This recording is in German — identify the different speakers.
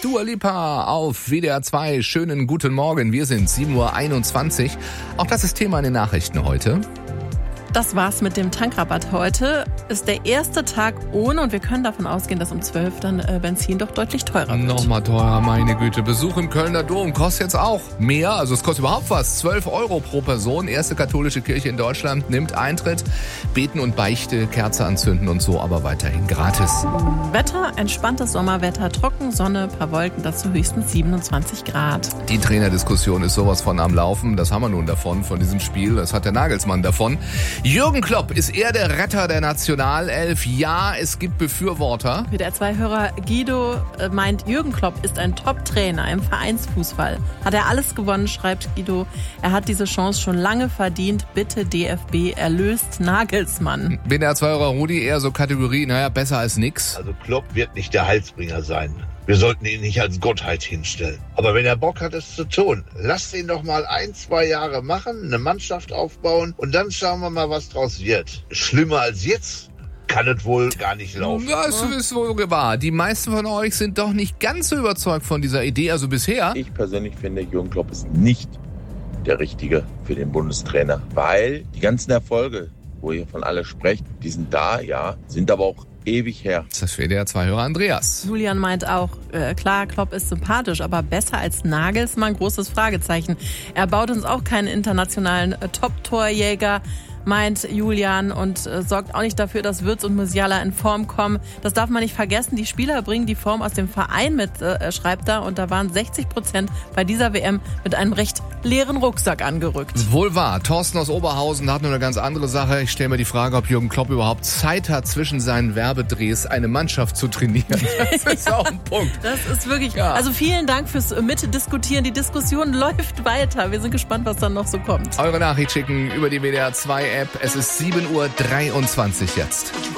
Speaker 1: Dua Lipa auf WDR 2. Schönen guten Morgen. Wir sind 7:21 Uhr. Auch das ist Thema in den Nachrichten heute.
Speaker 2: Das war's mit dem Tankrabatt heute. Ist der erste Tag ohne und wir können davon ausgehen, dass um 12 dann Benzin doch deutlich teurer wird.
Speaker 1: Nochmal teurer, meine Güte. Besuch im Kölner Dom kostet jetzt auch mehr. Also es kostet überhaupt was. 12 € pro Person. Erste katholische Kirche in Deutschland nimmt Eintritt. Beten und Beichte, Kerze anzünden und so, aber weiterhin gratis.
Speaker 2: Wetter, entspanntes Sommerwetter, trocken, Sonne, paar Wolken, dazu höchstens 27 Grad.
Speaker 1: Die Trainerdiskussion ist sowas von am Laufen. Das haben wir nun davon, von diesem Spiel. Das hat der Nagelsmann davon. Jürgen Klopp, ist er der Retter der Nationalelf? Ja, es gibt Befürworter.
Speaker 2: Der 2-Hörer Guido meint, Jürgen Klopp ist ein Top-Trainer im Vereinsfußball. Hat er alles gewonnen, schreibt Guido. Er hat diese Chance schon lange verdient. Bitte DFB, erlöst Nagelsmann.
Speaker 1: Bin der 2-Hörer Rudi eher so Kategorie, besser als nix.
Speaker 3: Also Klopp wird nicht der Heilsbringer sein. Wir sollten ihn nicht als Gottheit hinstellen. Aber wenn er Bock hat, es zu tun, lasst ihn doch mal 1-2 Jahre machen, eine Mannschaft aufbauen und dann schauen wir mal, was draus wird. Schlimmer als jetzt kann es wohl gar nicht laufen.
Speaker 1: Ja, es ist wohl wahr. Die meisten von euch sind doch nicht ganz so überzeugt von dieser Idee, also bisher.
Speaker 4: Ich persönlich finde, Jürgen Klopp ist nicht der Richtige für den Bundestrainer, weil die ganzen Erfolge, wo ihr von alle sprecht, die sind da, ja, sind aber auch ewig her.
Speaker 1: Das ist der 2-Hörer Andreas.
Speaker 2: Julian meint auch, klar, Klopp ist sympathisch, aber besser als Nagelsmann, großes Fragezeichen. Er baut uns auch keinen internationalen Top-Torjäger, meint Julian, und sorgt auch nicht dafür, dass Wirtz und Musiala in Form kommen. Das darf man nicht vergessen. Die Spieler bringen die Form aus dem Verein mit, schreibt er. Und da waren 60% bei dieser WM mit einem recht leeren Rucksack angerückt.
Speaker 1: Wohl wahr. Thorsten aus Oberhausen hat nur eine ganz andere Sache. Ich stelle mir die Frage, ob Jürgen Klopp überhaupt Zeit hat, zwischen seinen Werbedrehs eine Mannschaft zu trainieren. Das ist auch ein Punkt.
Speaker 2: Das ist wirklich... Ja. Also vielen Dank fürs Mitdiskutieren. Die Diskussion läuft weiter. Wir sind gespannt, was dann noch so kommt.
Speaker 1: Eure Nachricht schicken über die WDR 2 App. Es ist 7:23 Uhr jetzt.